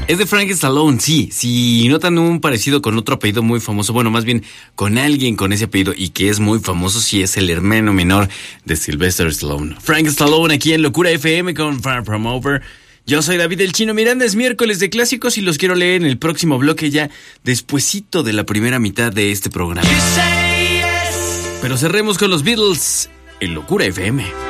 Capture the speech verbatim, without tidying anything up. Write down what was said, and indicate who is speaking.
Speaker 1: Es de Frank Stallone, sí. Si notan un parecido con otro apellido muy famoso, bueno, más bien con alguien con ese apellido y que es muy famoso, sí es el hermano menor de Sylvester Stallone. Frank Stallone aquí en Locura F M con Far From Over. Yo soy David el Chino Miranda, es miércoles de clásicos y los quiero leer en el próximo bloque ya despuesito de la primera mitad de este programa. Pero cerremos con los Beatles en Locura F M.